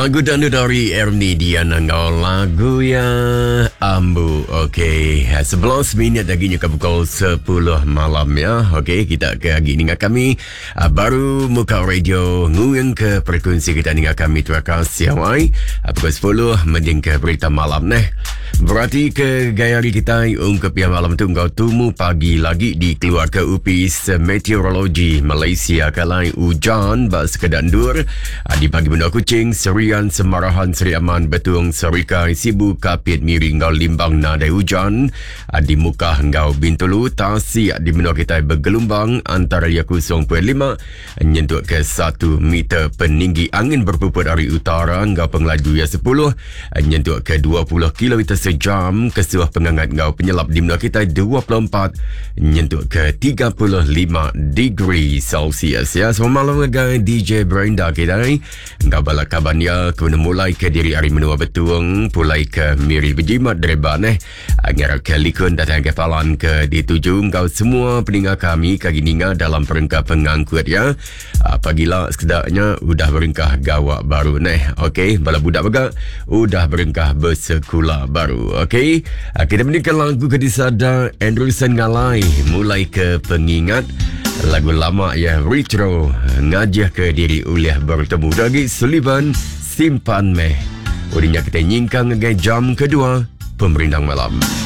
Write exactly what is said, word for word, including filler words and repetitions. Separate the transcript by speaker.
Speaker 1: Lagu dana dari Ernie Diana ngau lagu yang ambu. Okey, sebelas minit lagi nyuka pukul sepuluh malam ya. Okey, kita ke lagi dengan kami uh, baru muka radio nguyang ke frekuensi kita dengan kami. Terima kasih awai. Uh, pukul sepuluh mending ke berita malam neh. Berarti ke gaya hari kita ungkap yang malam tu engkau tumu pagi lagi di keluar ke U P I S Meteorologi Malaysia kalai hujan bak sekedandur uh, di pagi benda kucing Serian Semarahan Seri Aman Betung Serikai Sibu Kapit Miring Ngau Limbang Nadai Hujan di muka Ngau Bintulu Tasik di menua kita bergelombang antara dia kosong perpuluhan lima nyentuh ke satu meter peninggi angin berpuput dari utara Ngau pengelaju ya sepuluh nyentuh ke dua puluh kilometer sejam kesuah pengangat Ngau penyelap di menua kita dua puluh empat nyentuh ke tiga puluh lima degree Celsius ya. Selamat malam dengan D J Brenda kita Ngau bala kaban ya kena mulai ke diri hari menua betuang pulai ke miri berjimat dereban eh agar ke likun datang ke falan ke dituju engkau semua peningat kami kagi ninga dalam perengkah pengangkut ya. Apabila sekedaknya udah berengkah gawak baru neh. Okey, bala budak begak udah berengkah bersekolah baru. Okey, kita mendengarkan lagu kedisada Anderson Ngalai mulai ke pengingat lagu lama ya retro ngajah ke diri uliah bertemu lagi Sullivan Simpan Meh. Udinya kita nyingkang dengan jam kedua Pemerintah Malam.